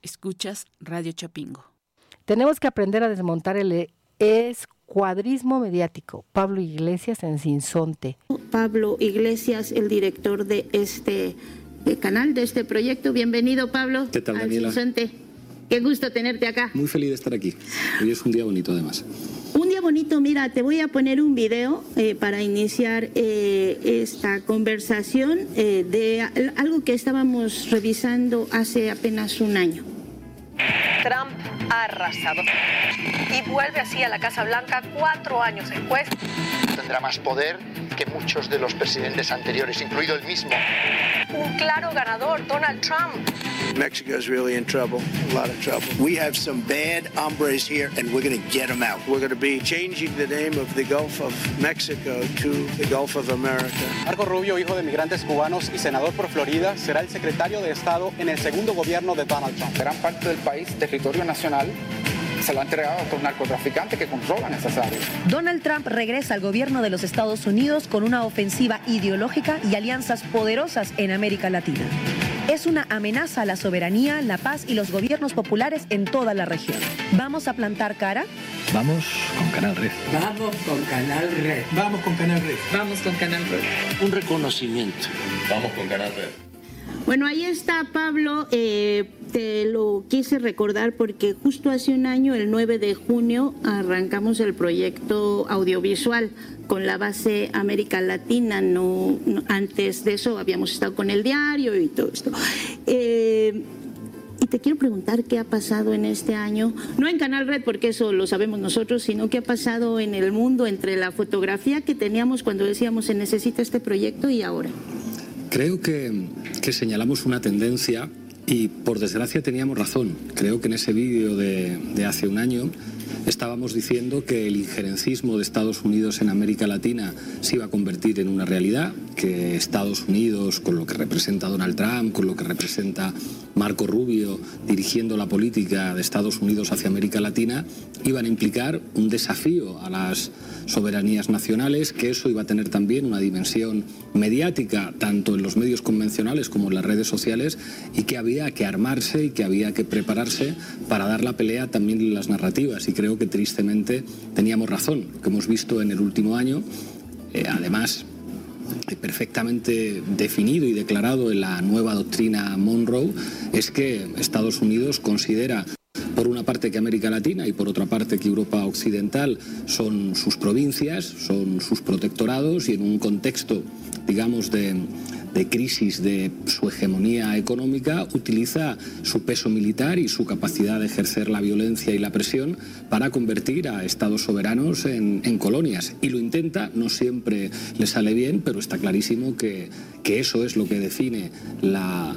Escuchas Radio Chapingo. Tenemos que aprender a desmontar el escuadrismo mediático. Pablo Iglesias en Sinsonte. Pablo Iglesias, el director de este canal, de este proyecto. Bienvenido, Pablo. ¿Qué tal, Daniela? Sinsonte. Qué gusto tenerte acá. Muy feliz de estar aquí. Hoy es un día bonito, además. Un día bonito, mira, te voy a poner un video para iniciar esta conversación de algo que estábamos revisando hace apenas un año. Trump ha arrasado y vuelve así a la Casa Blanca 4 años después. Tendrá más poder que muchos de los presidentes anteriores, incluido el mismo. Un claro ganador, Donald Trump. Mexico is really in trouble, a lot of trouble. We have some bad hombres here and we're going to get them out. We're going to be changing the name of the Gulf of Mexico to the Gulf of America. Marco Rubio, hijo de migrantes cubanos y senador por Florida, será el secretario de Estado en el segundo gobierno de Donald Trump. Gran parte del país, territorio nacional, se lo ha entregado a otros narcotraficantes que controlan esas áreas. Donald Trump regresa al gobierno de los Estados Unidos con una ofensiva ideológica y alianzas poderosas en América Latina. Es una amenaza a la soberanía, la paz y los gobiernos populares en toda la región. ¿Vamos a plantar cara? Vamos con Canal Red. Vamos con Canal Red. Vamos con Canal Red. Vamos con Canal Red. Un reconocimiento. Vamos con Canal Red. Bueno, ahí está, Pablo. Te lo quise recordar porque justo hace un año, el 9 de junio, arrancamos el proyecto audiovisual con la base América Latina. No, antes de eso habíamos estado con el diario y todo esto. Y te quiero preguntar qué ha pasado en este año, no en Canal Red porque eso lo sabemos nosotros, sino qué ha pasado en el mundo entre la fotografía que teníamos cuando decíamos se necesita este proyecto y ahora. Creo que señalamos una tendencia y por desgracia teníamos razón. Creo que en ese vídeo de hace un año estábamos diciendo que el injerencismo de Estados Unidos en América Latina se iba a convertir en una realidad, que Estados Unidos, con lo que representa Donald Trump, con lo que representa Marco Rubio, dirigiendo la política de Estados Unidos hacia América Latina, iban a implicar un desafío a las soberanías nacionales, que eso iba a tener también una dimensión mediática, tanto en los medios convencionales como en las redes sociales, y que había que armarse y que había que prepararse para dar la pelea también en las narrativas. Y creo que tristemente teníamos razón. Lo que hemos visto en el último año, además perfectamente definido y declarado en la nueva doctrina Monroe, es que Estados Unidos considera por una parte que América Latina y por otra parte que Europa Occidental son sus provincias, son sus protectorados, y en un contexto, digamos, de crisis de su hegemonía económica, utiliza su peso militar y su capacidad de ejercer la violencia y la presión para convertir a estados soberanos en colonias. Y lo intenta, no siempre le sale bien, pero está clarísimo que eso es lo que define la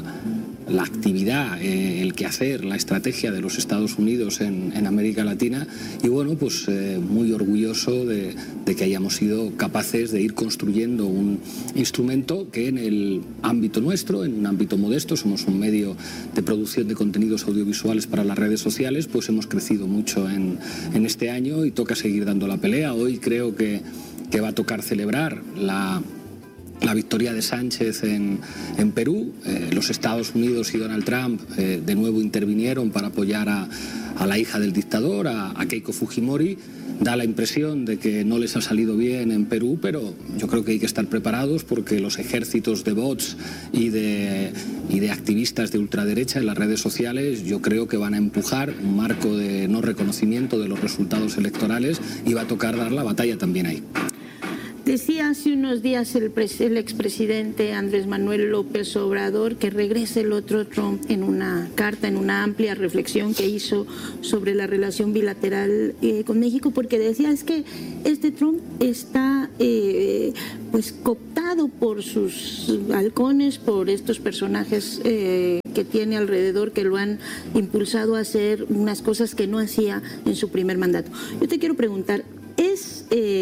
actividad, el quehacer, la estrategia de los Estados Unidos en América Latina. Y bueno, pues muy orgulloso de que hayamos sido capaces de ir construyendo un instrumento que en el ámbito nuestro, en un ámbito modesto, somos un medio de producción de contenidos audiovisuales para las redes sociales, pues hemos crecido mucho en este año y toca seguir dando la pelea. Hoy creo que va a tocar celebrar la victoria de Sánchez en Perú. Los Estados Unidos y Donald Trump de nuevo intervinieron para apoyar a la hija del dictador, a Keiko Fujimori. Da la impresión de que no les ha salido bien en Perú, pero yo creo que hay que estar preparados porque los ejércitos de bots y de activistas de ultraderecha en las redes sociales, yo creo que van a empujar un marco de no reconocimiento de los resultados electorales y va a tocar dar la batalla también ahí. Decía hace unos días el expresidente Andrés Manuel López Obrador que regrese el otro Trump en una carta, en una amplia reflexión que hizo sobre la relación bilateral con México, porque decía es que este Trump está pues cooptado por sus halcones, por estos personajes que tiene alrededor que lo han impulsado a hacer unas cosas que no hacía en su primer mandato. Yo te quiero preguntar, ¿es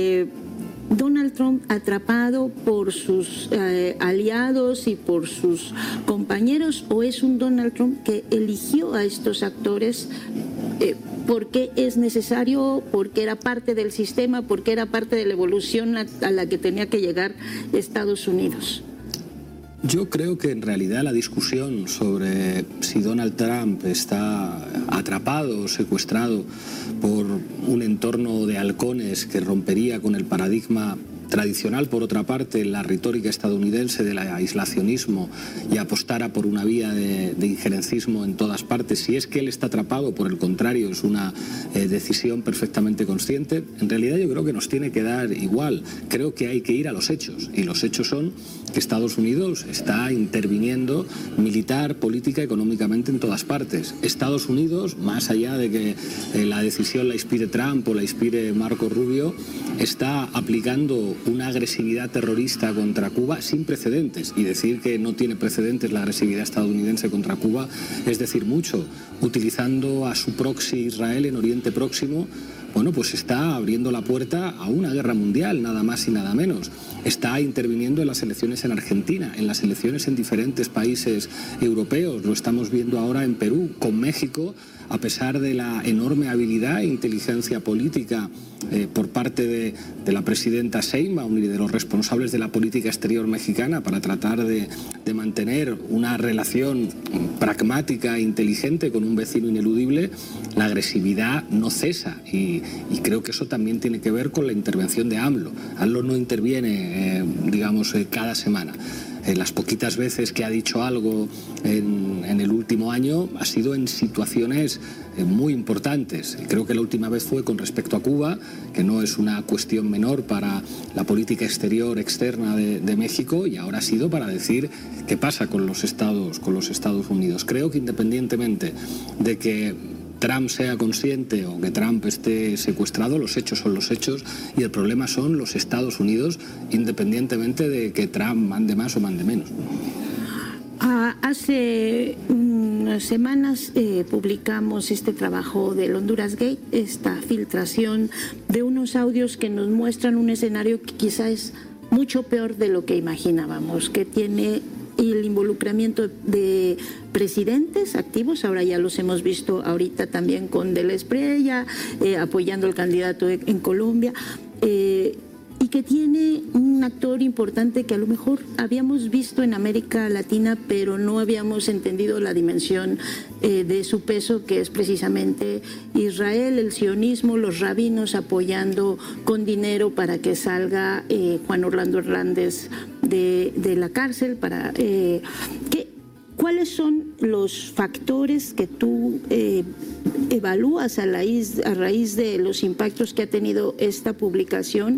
Donald Trump atrapado por sus aliados y por sus compañeros, o es un Donald Trump que eligió a estos actores porque es necesario, porque era parte del sistema, porque era parte de la evolución a la que tenía que llegar Estados Unidos? Yo creo que en realidad la discusión sobre si Donald Trump está atrapado o secuestrado por un entorno de halcones que rompería con el paradigma tradicional, por otra parte, la retórica estadounidense del aislacionismo y apostara por una vía de injerencismo en todas partes, si es que él está atrapado, por el contrario, es una decisión perfectamente consciente. En realidad yo creo que nos tiene que dar igual. Creo que hay que ir a los hechos, y los hechos son que Estados Unidos está interviniendo militar, política, económicamente en todas partes. Estados Unidos, más allá de que la decisión la inspire Trump o la inspire Marco Rubio, está aplicando una agresividad terrorista contra Cuba sin precedentes, y decir que no tiene precedentes la agresividad estadounidense contra Cuba es decir mucho. Utilizando a su proxy Israel en Oriente Próximo, bueno, pues está abriendo la puerta a una guerra mundial, nada más y nada menos. Está interviniendo en las elecciones en Argentina, en las elecciones en diferentes países europeos. Lo estamos viendo ahora en Perú, con México, a pesar de la enorme habilidad e inteligencia política por parte de la presidenta Sheinbaum y de los responsables de la política exterior mexicana para tratar de mantener una relación pragmática e inteligente con un vecino ineludible. La agresividad no cesa, y creo que eso también tiene que ver con la intervención de AMLO. AMLO no interviene, cada semana. Las poquitas veces que ha dicho algo en el último año ha sido en situaciones muy importantes. Creo que la última vez fue con respecto a Cuba, que no es una cuestión menor para la política exterior externa de México, y ahora ha sido para decir qué pasa con los Estados Unidos. Creo que independientemente de que Trump sea consciente o que Trump esté secuestrado, los hechos son los hechos, y el problema son los Estados Unidos, independientemente de que Trump mande más o mande menos. Hace unas semanas publicamos este trabajo del Honduras Gate, esta filtración de unos audios que nos muestran un escenario que quizá es mucho peor de lo que imaginábamos, que tiene el involucramiento de presidentes activos. Ahora ya los hemos visto ahorita también con De la Espriella, apoyando al candidato en Colombia, y que tiene un actor importante que a lo mejor habíamos visto en América Latina, pero no habíamos entendido la dimensión de su peso, que es precisamente Israel, el sionismo, los rabinos apoyando con dinero para que salga Juan Orlando Hernández de la cárcel. ¿Cuáles son los factores que tú evalúas a raíz de los impactos que ha tenido esta publicación,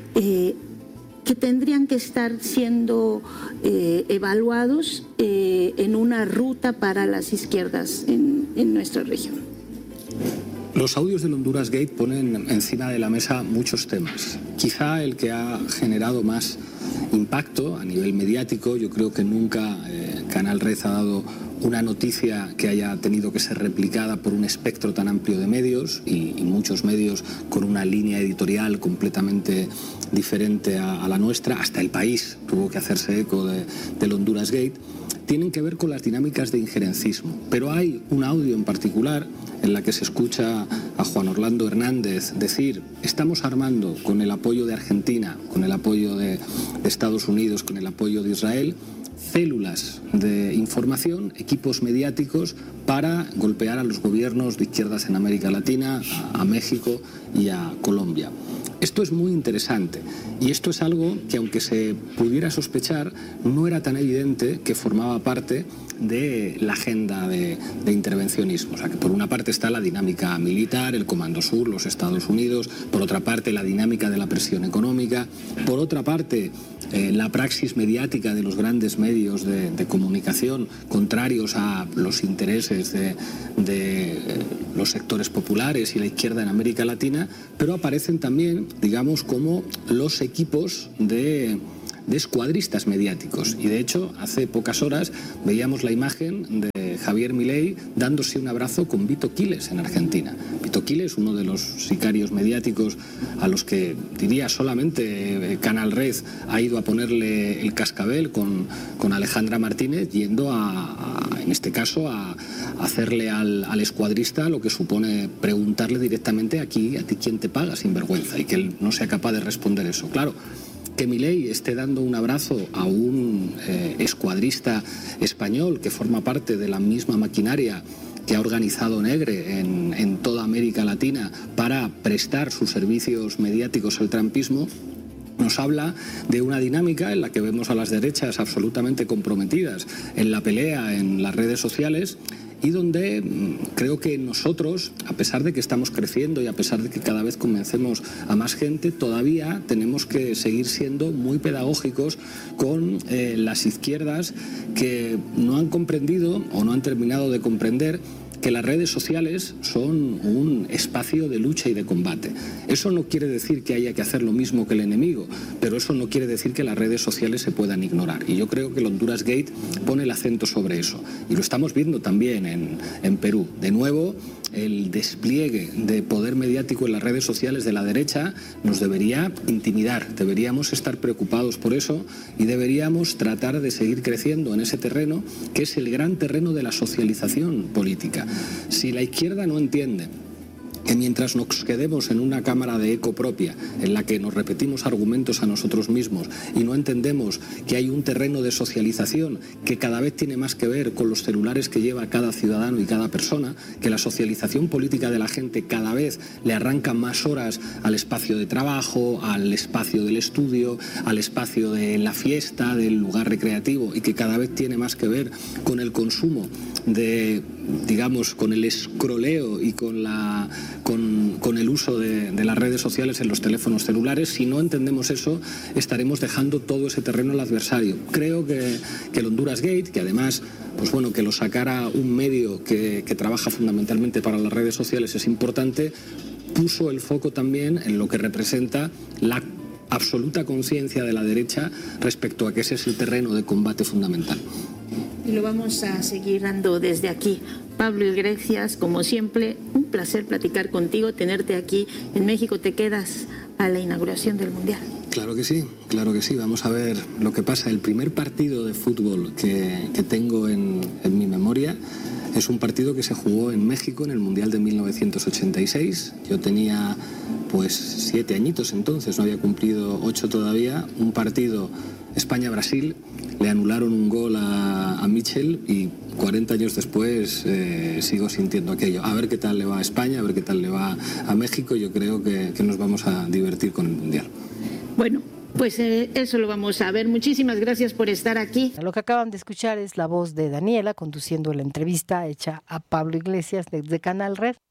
que tendrían que estar siendo evaluados en una ruta para las izquierdas en nuestra región? Los audios del Honduras Gate ponen encima de la mesa muchos temas. Quizá el que ha generado más impacto a nivel mediático, yo creo que nunca Canal Red ha dado una noticia que haya tenido que ser replicada por un espectro tan amplio de medios, y muchos medios con una línea editorial completamente diferente a la nuestra. Hasta El País tuvo que hacerse eco del Honduras Gate. Tienen que ver con las dinámicas de injerencismo. Pero hay un audio en particular en la que se escucha a Juan Orlando Hernández decir: estamos armando, con el apoyo de Argentina, con el apoyo de Estados Unidos, con el apoyo de Israel, células de información, equipos mediáticos para golpear a los gobiernos de izquierdas en América Latina, a México y a Colombia. Esto es muy interesante, y esto es algo que, aunque se pudiera sospechar, no era tan evidente que formaba parte de la agenda de intervencionismo. O sea, que por una parte está la dinámica militar, el Comando Sur, los Estados Unidos; por otra parte la dinámica de la presión económica; por otra parte la praxis mediática de los grandes medios de comunicación contrarios a los intereses de los sectores populares y la izquierda en América Latina. Pero aparecen también, digamos, como los equipos de escuadristas mediáticos, y de hecho hace pocas horas veíamos la imagen de Javier Milei dándose un abrazo con Vito Quiles en Argentina. Vito Quiles, uno de los sicarios mediáticos a los que, diría, solamente Canal Red ha ido a ponerle el cascabel con Alejandra Martínez, yendo en este caso a hacerle al escuadrista lo que supone preguntarle directamente: ¿a ti quién te paga, sinvergüenza? Y que él no sea capaz de responder eso. Claro, que Milei esté dando un abrazo a un escuadrista español que forma parte de la misma maquinaria que ha organizado Negre en toda América Latina para prestar sus servicios mediáticos al trumpismo, nos habla de una dinámica en la que vemos a las derechas absolutamente comprometidas en la pelea en las redes sociales, y donde creo que nosotros, a pesar de que estamos creciendo y a pesar de que cada vez convencemos a más gente, todavía tenemos que seguir siendo muy pedagógicos con las izquierdas que no han comprendido o no han terminado de comprender que las redes sociales son un espacio de lucha y de combate. Eso no quiere decir que haya que hacer lo mismo que el enemigo, pero eso no quiere decir que las redes sociales se puedan ignorar. Y yo creo que el Honduras Gate pone el acento sobre eso. Y lo estamos viendo también en Perú. De nuevo, el despliegue de poder mediático en las redes sociales de la derecha nos debería intimidar. Deberíamos estar preocupados por eso y deberíamos tratar de seguir creciendo en ese terreno, que es el gran terreno de la socialización política. Si la izquierda no entiende que mientras nos quedemos en una cámara de eco propia, en la que nos repetimos argumentos a nosotros mismos y no entendemos que hay un terreno de socialización que cada vez tiene más que ver con los celulares que lleva cada ciudadano y cada persona, que la socialización política de la gente cada vez le arranca más horas al espacio de trabajo, al espacio del estudio, al espacio de la fiesta, del lugar recreativo, y que cada vez tiene más que ver con el consumo de, digamos, con el escroleo y con el uso de las redes sociales en los teléfonos celulares. Si no entendemos eso, estaremos dejando todo ese terreno al adversario. Creo que el Honduras Gate, que además, pues bueno, que lo sacara un medio que trabaja fundamentalmente para las redes sociales, es importante, puso el foco también en lo que representa la absoluta conciencia de la derecha respecto a que ese es el terreno de combate fundamental. Y lo vamos a seguir dando desde aquí. Pablo Iglesias, como siempre, un placer platicar contigo, tenerte aquí en México. ¿Te quedas a la inauguración del Mundial? Claro que sí, claro que sí. Vamos a ver lo que pasa. El primer partido de fútbol que tengo en mi memoria es un partido que se jugó en México en el Mundial de 1986. Yo tenía pues 7 añitos entonces, no había cumplido 8 todavía. Un partido España-Brasil, le anularon un gol a Mitchell y 40 años después sigo sintiendo aquello. A ver qué tal le va a España, a ver qué tal le va a México. Yo creo que nos vamos a divertir con el Mundial. Bueno, pues eso lo vamos a ver. Muchísimas gracias por estar aquí. Lo que acaban de escuchar es la voz de Daniela conduciendo la entrevista hecha a Pablo Iglesias desde Canal Red.